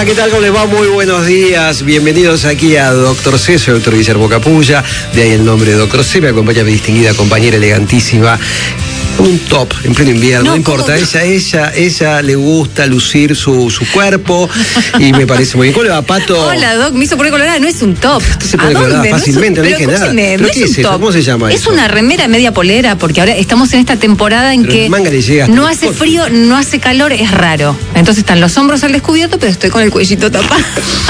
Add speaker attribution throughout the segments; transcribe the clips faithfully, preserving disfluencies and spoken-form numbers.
Speaker 1: ¿qué tal? ¿Cómo les va? Muy buenos días. Bienvenidos aquí a Doctor C. Soy Doctor Guillermo Capulla. De ahí el nombre de Doctor C. Me acompaña mi distinguida compañera elegantísima. Un top en pleno invierno, no, no importa, ella, ella, ella le gusta lucir su, su cuerpo y me parece muy bien. ¿Cómo le va, Pato?
Speaker 2: Hola, Doc, me hizo poner colorada, no es un top.
Speaker 1: Usted se pone colorada fácilmente, no, es un, no dije nada. ¿Pero
Speaker 2: no
Speaker 1: qué es,
Speaker 2: es
Speaker 1: eso? ¿Cómo se llama
Speaker 2: es
Speaker 1: eso?
Speaker 2: Es una remera media polera, porque ahora estamos en esta temporada en
Speaker 1: pero
Speaker 2: que
Speaker 1: el manga le llega hasta
Speaker 2: no hace frío, no hace calor, es raro. Entonces están los hombros al descubierto, pero estoy con el cuellito tapado.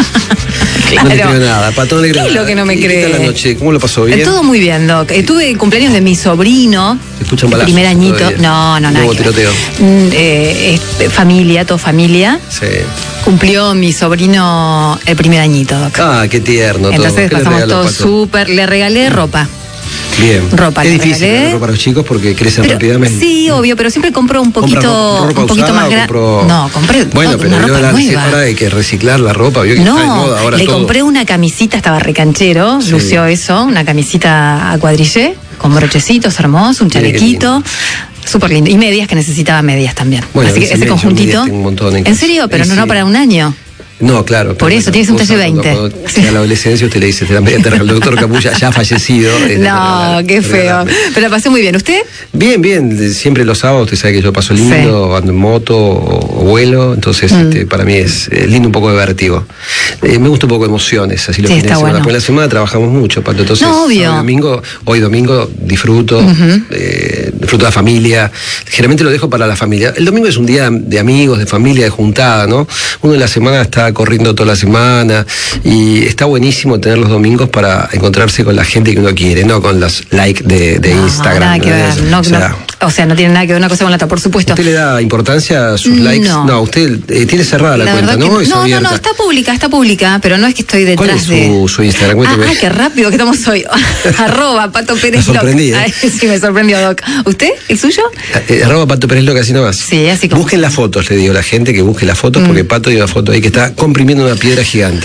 Speaker 2: Claro.
Speaker 1: No le creo nada, Pato, no le creo
Speaker 2: ¿Qué es
Speaker 1: nada.
Speaker 2: lo que no me
Speaker 1: ¿Y
Speaker 2: cree?
Speaker 1: ¿Qué tal la noche? ¿Cómo lo pasó? ¿Bien?
Speaker 2: Todo muy bien, Doc. Eh, tuve cumpleaños de mi sobrino.
Speaker 1: ¿Se escuchan balazos?
Speaker 2: Primer añito.
Speaker 1: Todavía.
Speaker 2: No, no, nada.
Speaker 1: Nuevo tiroteo.
Speaker 2: Mm, eh, es familia, todo familia.
Speaker 1: Sí.
Speaker 2: Cumplió mi sobrino el primer añito, Doc.
Speaker 1: Ah, qué tierno.
Speaker 2: Entonces
Speaker 1: todo.
Speaker 2: pasamos todo súper. Le regalé ropa.
Speaker 1: Bien.
Speaker 2: Ropa,
Speaker 1: es
Speaker 2: le
Speaker 1: difícil
Speaker 2: regalé.
Speaker 1: ropa para los chicos porque crecen
Speaker 2: Pero,
Speaker 1: rápidamente.
Speaker 2: Sí, obvio, pero siempre compro un poquito,
Speaker 1: ropa
Speaker 2: un poquito
Speaker 1: usada,
Speaker 2: más grande.
Speaker 1: compró...
Speaker 2: No, compré
Speaker 1: bueno, pero
Speaker 2: una ropa
Speaker 1: la
Speaker 2: nueva.
Speaker 1: Ahora hay que reciclar la ropa, vio que
Speaker 2: no,
Speaker 1: está de moda ahora
Speaker 2: le
Speaker 1: todo.
Speaker 2: compré una camisita, estaba recanchero, sí. Lució eso, una camisita a cuadrillé, con brochecitos hermosos, un chalequito. Súper lindo. Y medias, que necesitaba medias también.
Speaker 1: Bueno,
Speaker 2: así que ese conjuntito.
Speaker 1: Un montón en,
Speaker 2: ¿En serio? Pero sí, no, no para un año.
Speaker 1: No, claro.
Speaker 2: Por eso, tienes un talle veinte.
Speaker 1: Cuando, cuando sí. A la adolescencia usted le dice, te la media el doctor Capulla, ya fallecido.
Speaker 2: No, qué feo. Pero la pasé muy bien. ¿Usted?
Speaker 1: Bien, bien. Siempre los sábados, usted sabe que yo paso lindo, sí. Ando en moto o, o vuelo, entonces mm. este, para mí es eh, lindo un poco de vértigo. Eh, me gusta un poco de emociones, así los
Speaker 2: sí,
Speaker 1: fines de semana.
Speaker 2: Bueno.
Speaker 1: Porque la semana trabajamos mucho, Pato. Entonces,
Speaker 2: no, obvio.
Speaker 1: Domingo, hoy domingo disfruto, uh-huh. eh, disfruto de la familia. Generalmente lo dejo para la familia. El domingo es un día de amigos, de familia, de juntada, ¿no? Uno de la semana está corriendo toda la semana. semana y está buenísimo tener los domingos para encontrarse con la gente que uno quiere, no con los likes de, de no, Instagram.
Speaker 2: Nada que ver. No, o, sea, no, o sea, no tiene nada que ver una cosa con la otra, por supuesto.
Speaker 1: ¿Usted le da importancia a sus
Speaker 2: no.
Speaker 1: likes? No, usted eh, tiene cerrada la, la cuenta, ¿no?
Speaker 2: Que, no, no, no, está pública, está pública, pero no es que estoy detrás
Speaker 1: ¿Cuál es su,
Speaker 2: de...
Speaker 1: su Instagram?
Speaker 2: Ah, ah, qué rápido que estamos hoy. Arroba Pato Pérez
Speaker 1: Loc. Me sorprendí, ¿eh?
Speaker 2: Sí, me sorprendió, Doc. ¿Usted? ¿El suyo?
Speaker 1: Eh, arroba Pato Pérez Loc, así nomás.
Speaker 2: Sí, así como...
Speaker 1: Busquen las fotos, le digo a la gente que busque las fotos, mm. porque Pato dio una foto ahí que está comprimiendo una piedra gigante.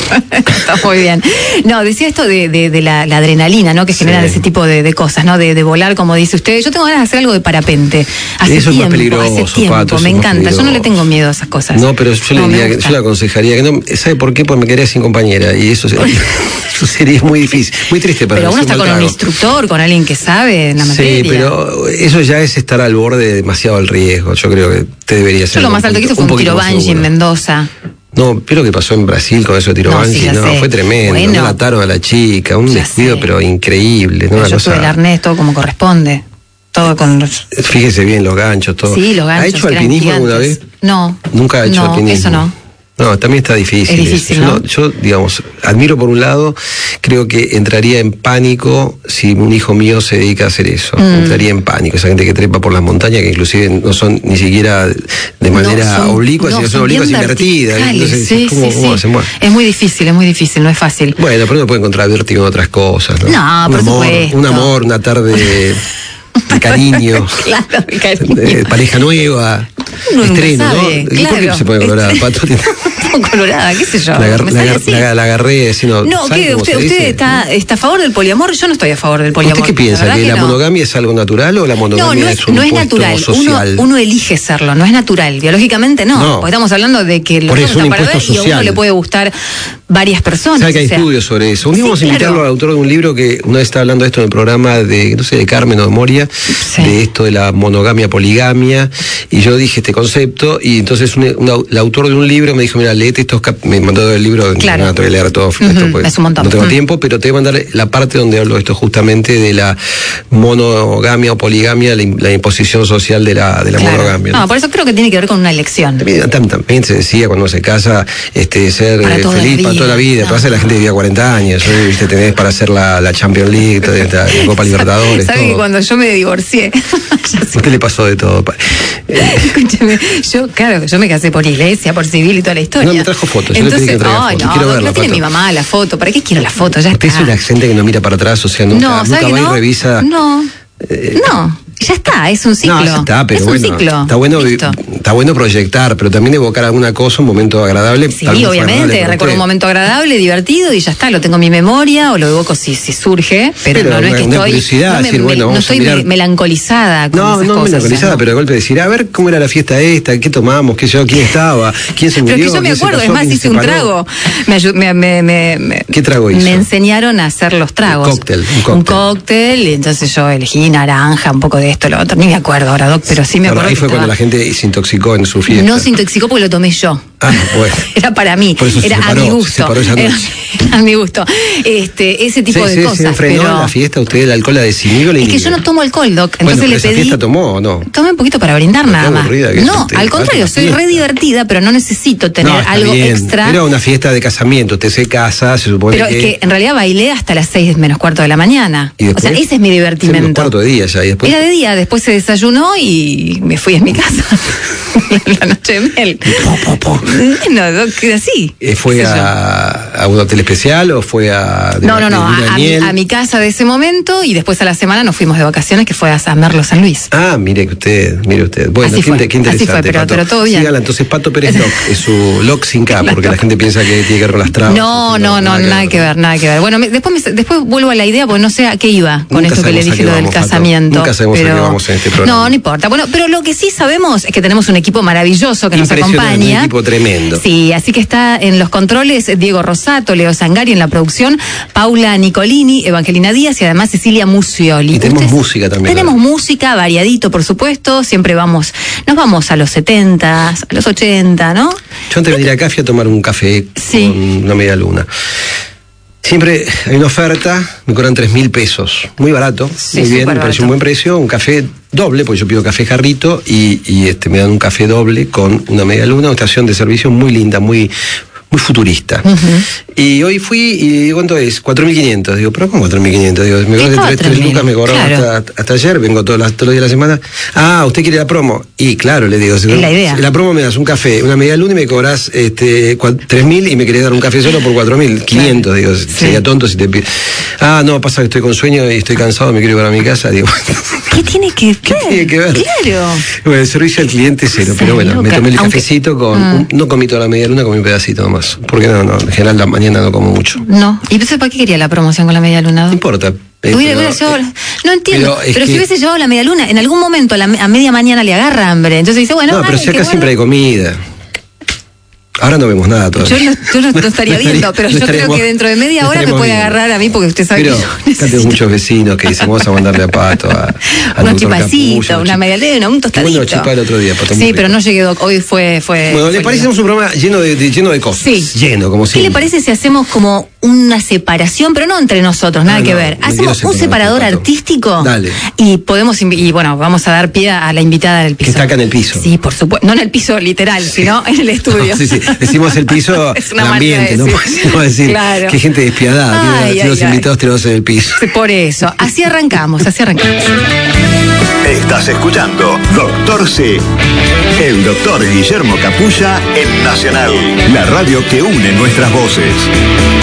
Speaker 2: Está muy bien. No, decía esto de, de, de la, la adrenalina, ¿no? Que sí. generan ese tipo de, de cosas, ¿no? De, de volar, como dice usted. Yo tengo ganas de hacer algo de parapente. Hace
Speaker 1: eso
Speaker 2: tiempo,
Speaker 1: es más peligroso,
Speaker 2: hace tiempo,
Speaker 1: Pato,
Speaker 2: me encanta.
Speaker 1: Peligroso.
Speaker 2: Yo no le tengo miedo a esas cosas.
Speaker 1: No, pero yo,
Speaker 2: no,
Speaker 1: le, diría, yo le aconsejaría que no. ¿Sabe por qué? Porque me quedaría sin compañera. Y eso sería, eso sería muy difícil, muy triste para mí.
Speaker 2: Pero uno está con trago. Un instructor, con alguien que sabe en la materia.
Speaker 1: Sí, pero eso ya es estar al borde de demasiado del riesgo. Yo creo que te debería ser.
Speaker 2: Yo lo más alto que hice fue un, un tiro bungee en Mendoza.
Speaker 1: No, pero lo que pasó en Brasil con eso de tiro
Speaker 2: no,
Speaker 1: bungee,
Speaker 2: sí,
Speaker 1: no,
Speaker 2: sé.
Speaker 1: fue tremendo.
Speaker 2: Bueno,
Speaker 1: no mataron a la chica, un descuido, sé. Pero increíble. ¿No?
Speaker 2: Pero
Speaker 1: Una
Speaker 2: yo
Speaker 1: cosa...
Speaker 2: tuve el arnés todo como corresponde. Todo con los...
Speaker 1: Fíjese bien los ganchos, todo.
Speaker 2: Sí, los ganchos.
Speaker 1: ¿Ha hecho alpinismo alguna vez?
Speaker 2: No.
Speaker 1: Nunca ha hecho
Speaker 2: no,
Speaker 1: alpinismo.
Speaker 2: Eso no.
Speaker 1: No, también está difícil.
Speaker 2: Es difícil,
Speaker 1: yo,
Speaker 2: ¿no?
Speaker 1: yo, digamos, admiro por un lado, creo que entraría en pánico si un hijo mío se dedica a hacer eso. Mm. Entraría en pánico. Esa gente que trepa por las montañas, que inclusive no son ni siquiera de manera no, son, oblicua, no, sino son oblicuas invertidas. Entonces,
Speaker 2: sí,
Speaker 1: ¿cómo,
Speaker 2: sí,
Speaker 1: cómo
Speaker 2: sí.
Speaker 1: hacen? Bueno.
Speaker 2: Es muy difícil, es muy difícil, no es fácil.
Speaker 1: Bueno, pero uno puede encontrar vértigo en otras cosas, ¿no?
Speaker 2: No,
Speaker 1: un
Speaker 2: por
Speaker 1: amor,
Speaker 2: supuesto.
Speaker 1: Un amor, una tarde de, de cariño.
Speaker 2: Claro, de cariño.
Speaker 1: De pareja nueva.
Speaker 2: Uno
Speaker 1: estreno,
Speaker 2: nunca
Speaker 1: ¿no?
Speaker 2: sabe,
Speaker 1: ¿Y
Speaker 2: claro.
Speaker 1: por qué se pone colorada, Pato?
Speaker 2: Colorada, qué sé yo.
Speaker 1: La, agar, la, agar, la, la agarré sino,
Speaker 2: no, ¿qué? ¿Usted, usted está, está a favor del poliamor? Yo no estoy a favor del poliamor.
Speaker 1: ¿Usted qué piensa? ¿Que, que la no. monogamia es algo natural o la monogamia
Speaker 2: no, no es,
Speaker 1: es un
Speaker 2: no es
Speaker 1: impuesto
Speaker 2: natural.
Speaker 1: social?
Speaker 2: Uno, uno elige serlo, no es natural. Biológicamente no. no. Porque estamos hablando de que los dos están para ver y a uno le puede gustar varias personas.
Speaker 1: ¿Sabe que hay
Speaker 2: o sea,
Speaker 1: estudios sobre eso? Un día sí, vamos a invitarlo
Speaker 2: claro.
Speaker 1: al autor de un libro que una vez está hablando de esto en el programa de, no sé, de Carmen o de Moria, sí. de esto de la monogamia, poligamia, y yo dije este concepto, y entonces un, un, el autor de un libro me dijo, mira, léete estos cap me mandó el libro,
Speaker 2: claro.
Speaker 1: no te voy a leer todo,
Speaker 2: uh-huh.
Speaker 1: esto, pues,
Speaker 2: es un montón.
Speaker 1: no tengo
Speaker 2: uh-huh.
Speaker 1: tiempo, pero te voy a mandar la parte donde hablo de esto justamente de la monogamia o poligamia, la, la imposición social de la, de la
Speaker 2: claro.
Speaker 1: monogamia.
Speaker 2: ¿no? no, por eso creo que tiene que ver con una elección.
Speaker 1: También, también se decía cuando se casa, este, ser para feliz para toda la vida, no. Pasa la gente vivía cuarenta años, ¿eh? ¿Viste? Tenés para hacer la, la Champions League, la, la Copa Libertadores.
Speaker 2: ¿Sabe que cuando yo me divorcié?
Speaker 1: ¿Qué le pasó de todo?
Speaker 2: Escúcheme, yo, claro, yo me casé por iglesia, por civil y toda la historia.
Speaker 1: No, me trajo fotos, yo
Speaker 2: Entonces,
Speaker 1: le pedí que traiga
Speaker 2: oh,
Speaker 1: fotos.
Speaker 2: No,
Speaker 1: quiero
Speaker 2: no,
Speaker 1: verla,
Speaker 2: no tiene
Speaker 1: Pato.
Speaker 2: mi mamá la foto, ¿para qué quiero la foto? Ya
Speaker 1: Usted
Speaker 2: está.
Speaker 1: es una gente que no mira para atrás, o sea, nunca,
Speaker 2: no,
Speaker 1: nunca va
Speaker 2: no?
Speaker 1: y revisa.
Speaker 2: No, eh, no. Ya está, es un ciclo.
Speaker 1: No, ya está, pero
Speaker 2: es
Speaker 1: bueno,
Speaker 2: un ciclo.
Speaker 1: Está bueno,
Speaker 2: Listo.
Speaker 1: está bueno proyectar, pero también evocar alguna cosa, un momento agradable.
Speaker 2: Sí, obviamente, recuerdo un momento agradable, divertido y ya está, lo tengo en mi memoria o lo evoco si, si surge, pero,
Speaker 1: Pero
Speaker 2: no, no es que
Speaker 1: una
Speaker 2: estoy,
Speaker 1: curiosidad,
Speaker 2: no, me-
Speaker 1: decir,
Speaker 2: me-
Speaker 1: bueno,
Speaker 2: no
Speaker 1: vamos a
Speaker 2: estoy
Speaker 1: mirar.
Speaker 2: me- melancolizada con
Speaker 1: No,
Speaker 2: esas
Speaker 1: no
Speaker 2: cosas.
Speaker 1: melancolizada,
Speaker 2: ¿no?
Speaker 1: pero de golpe decir, a ver cómo era la fiesta esta, qué tomamos, qué yo, quién estaba, quién se murió.
Speaker 2: Pero es que yo me
Speaker 1: quién se
Speaker 2: acuerdo,
Speaker 1: casó,
Speaker 2: es más,
Speaker 1: quién
Speaker 2: hice
Speaker 1: se
Speaker 2: un
Speaker 1: separó.
Speaker 2: trago. Me, ayu- me, me, me- me-
Speaker 1: ¿Qué trago hizo?
Speaker 2: Me enseñaron a hacer los tragos.
Speaker 1: Un cóctel, un cóctel.
Speaker 2: Un cóctel, y entonces yo elegí naranja, un poco de esto, lo otro. Ni me acuerdo ahora, Doc, pero sí me
Speaker 1: Claro,
Speaker 2: acuerdo.
Speaker 1: ahí
Speaker 2: que
Speaker 1: fue cuando
Speaker 2: estaba-
Speaker 1: la gente se intoxicó en su fiesta.
Speaker 2: No se intoxicó porque lo tomé yo.
Speaker 1: Ah, bueno.
Speaker 2: Era para mí,
Speaker 1: Por eso se
Speaker 2: era a
Speaker 1: separó,
Speaker 2: mi
Speaker 1: se
Speaker 2: gusto.
Speaker 1: separó esa
Speaker 2: Era
Speaker 1: noche.
Speaker 2: a mi gusto. Este, ese tipo
Speaker 1: ¿Se,
Speaker 2: de
Speaker 1: se,
Speaker 2: cosas.
Speaker 1: se enfrenó
Speaker 2: pero...
Speaker 1: en la fiesta usted el alcohol la desinhibe o la
Speaker 2: Es que
Speaker 1: inhibe?
Speaker 2: yo no tomo alcohol, Doc.
Speaker 1: Bueno,
Speaker 2: Entonces
Speaker 1: pero
Speaker 2: le
Speaker 1: esa
Speaker 2: pedí.
Speaker 1: fiesta tomó o no?
Speaker 2: Tomé un poquito para brindar
Speaker 1: Pero
Speaker 2: nada
Speaker 1: qué
Speaker 2: más.
Speaker 1: aburrida que es
Speaker 2: No,
Speaker 1: usted,
Speaker 2: al
Speaker 1: falta
Speaker 2: contrario,
Speaker 1: la
Speaker 2: soy
Speaker 1: fiesta.
Speaker 2: re divertida, pero no necesito tener
Speaker 1: No, está
Speaker 2: algo
Speaker 1: bien.
Speaker 2: extra.
Speaker 1: Era una fiesta de casamiento, usted se casa, se supone
Speaker 2: Pero
Speaker 1: que...
Speaker 2: es que en realidad bailé hasta las seis menos cuarto de la mañana.
Speaker 1: ¿Y
Speaker 2: O
Speaker 1: después?
Speaker 2: sea, ese es mi
Speaker 1: Unos
Speaker 2: divertimento.
Speaker 1: cuartos de día ya, y después...
Speaker 2: Era de día, después se desayunó y me fui a mi casa. La noche de miel.
Speaker 1: Po, po, po.
Speaker 2: No, Doc, así.
Speaker 1: Eh, ¿Fue
Speaker 2: qué sé yo.
Speaker 1: a, a un hotel especial o fue a... de-
Speaker 2: No, no,
Speaker 1: de
Speaker 2: no,
Speaker 1: luna de
Speaker 2: a, a mi,
Speaker 1: miel?
Speaker 2: a mi casa de ese momento y después a la semana nos fuimos de vacaciones que fue a San Merlo, San Luis.
Speaker 1: Ah, mire que usted, mire usted. Bueno,
Speaker 2: Así
Speaker 1: qué,
Speaker 2: fue,
Speaker 1: inte- qué
Speaker 2: así
Speaker 1: interesante,
Speaker 2: fue, pero-
Speaker 1: Pato.
Speaker 2: pero todo bien.
Speaker 1: Sígala, entonces Pato Pérez Loc, es su Loc sin K, porque la gente piensa que tiene que ver con las trabas.
Speaker 2: No, no, no, nada que ver, nada que ver. Bueno, me- después, me- después vuelvo a la idea, porque no sé a qué iba con
Speaker 1: Nunca
Speaker 2: esto que le
Speaker 1: sabemos a
Speaker 2: dije
Speaker 1: qué
Speaker 2: lo del
Speaker 1: vamos, Pato.
Speaker 2: casamiento.
Speaker 1: Nunca sabemos a
Speaker 2: pero...
Speaker 1: qué vamos en este programa.
Speaker 2: No, no importa. Bueno, pero lo que sí sabemos es que tenemos un equipo maravilloso que nos
Speaker 1: Impresionante,
Speaker 2: acompaña.
Speaker 1: un equipo tremendo.
Speaker 2: Sí, así que está en los controles Diego Rosato, Leo Zangari en la producción, Paula Nicolini, Evangelina Díaz y además Cecilia Muccioli.
Speaker 1: Y tenemos
Speaker 2: Ustedes-
Speaker 1: música también,
Speaker 2: Tenemos
Speaker 1: ¿no?
Speaker 2: música, variadito, por supuesto. Siempre vamos, nos vamos a los setenta, a los ochenta, ¿no?
Speaker 1: Yo antes de venir acá fui a tomar un café
Speaker 2: Sí.
Speaker 1: con una media luna. Siempre hay una oferta, me cobran tres mil pesos. Muy barato,
Speaker 2: Sí,
Speaker 1: muy bien,
Speaker 2: súper
Speaker 1: me pareció
Speaker 2: barato.
Speaker 1: un buen precio. Un café doble, porque yo pido café jarrito y, y este me dan un café doble con una media luna, una estación de servicio muy linda, muy, muy futurista. Y hoy fui y digo, ¿cuánto es? cuatro mil quinientos. Digo, ¿pero cómo cuatro mil quinientos? Digo, me cobran
Speaker 2: Estaba
Speaker 1: tres, tres
Speaker 2: tres mil,
Speaker 1: lucas, me cobraron
Speaker 2: claro.
Speaker 1: hasta, hasta ayer, vengo todos, las, todos los días de la semana. Ah, ¿usted quiere la promo? Y claro, le digo, si
Speaker 2: Es la idea.
Speaker 1: la promo me das un café, una media luna y me cobras este, tres mil y me querés dar un café solo por cuatro mil, quinientos, digo, sería tonto si te pido. Ah, no, pasa que estoy con sueño y estoy cansado, me quiero ir para mi casa, digo,
Speaker 2: ¿Qué tiene que ver?
Speaker 1: ¿qué tiene que ver?
Speaker 2: Claro.
Speaker 1: Bueno, el servicio al cliente es cero, pero bueno, me
Speaker 2: loca.
Speaker 1: tomé el
Speaker 2: Aunque-
Speaker 1: cafecito con,
Speaker 2: Mm.
Speaker 1: un- no comí toda la media luna, comí un pedacito nomás, porque no, no, en general la mañana no como mucho.
Speaker 2: No. ¿Y entonces para qué quería la promoción con la media luna?
Speaker 1: No importa. eh,
Speaker 2: Hubiera-
Speaker 1: pero,
Speaker 2: hubiera llevado-
Speaker 1: eh,
Speaker 2: no entiendo,
Speaker 1: pero es
Speaker 2: pero, si
Speaker 1: que-
Speaker 2: hubiese llevado la media luna, en algún momento a, la, a media mañana le agarra hambre. Entonces dice, bueno,
Speaker 1: no, pero
Speaker 2: ay,
Speaker 1: si acá
Speaker 2: qué
Speaker 1: siempre hay
Speaker 2: bueno.
Speaker 1: comida. Ahora no vemos nada todavía.
Speaker 2: Yo no, yo no- no estaría
Speaker 1: No
Speaker 2: viendo, pero
Speaker 1: no
Speaker 2: yo creo
Speaker 1: estaríamos-
Speaker 2: que dentro de media
Speaker 1: no
Speaker 2: hora me
Speaker 1: estaríamos
Speaker 2: puede
Speaker 1: viendo.
Speaker 2: agarrar a mí porque usted sabe
Speaker 1: Pero
Speaker 2: que yo
Speaker 1: acá tengo
Speaker 2: necesito
Speaker 1: muchos vecinos que dicen, vamos a mandarle a Pato, a, a
Speaker 2: unos
Speaker 1: doctor
Speaker 2: chipacitos,
Speaker 1: Capullo,
Speaker 2: una
Speaker 1: chi-
Speaker 2: media luna, un
Speaker 1: Qué
Speaker 2: tostadito.
Speaker 1: bueno chipá el otro día, Pato, muy
Speaker 2: Sí,
Speaker 1: rico.
Speaker 2: pero no llegué, Doc. Hoy fue... fue
Speaker 1: Bueno, ¿le
Speaker 2: fue
Speaker 1: parece
Speaker 2: lindo.
Speaker 1: un programa lleno de, de- lleno de cosas?
Speaker 2: Sí.
Speaker 1: Lleno, como
Speaker 2: ¿Qué
Speaker 1: siempre.
Speaker 2: le parece si hacemos como una separación, pero no entre nosotros, nada
Speaker 1: Ah,
Speaker 2: que
Speaker 1: no,
Speaker 2: ver?
Speaker 1: me
Speaker 2: Hacemos
Speaker 1: quiero
Speaker 2: un
Speaker 1: separar,
Speaker 2: separador
Speaker 1: Pato.
Speaker 2: artístico.
Speaker 1: Dale.
Speaker 2: Y podemos, invi- y bueno, vamos a dar pie a la invitada del piso.
Speaker 1: Que está acá en el piso.
Speaker 2: Sí, por supuesto. No en el piso literal, sino en el estudio.
Speaker 1: Sí, sí. Decimos el piso,
Speaker 2: Es una
Speaker 1: el
Speaker 2: manera de
Speaker 1: ambiente, no
Speaker 2: decir.
Speaker 1: podemos decir
Speaker 2: Claro.
Speaker 1: que gente despiadada.
Speaker 2: Ay,
Speaker 1: tiene
Speaker 2: ay,
Speaker 1: los
Speaker 2: ay.
Speaker 1: invitados tirados en el piso.
Speaker 2: Por eso. Así arrancamos, así arrancamos.
Speaker 3: Estás escuchando Doctor C. El doctor Guillermo Capulla en Nacional, la radio que une nuestras voces.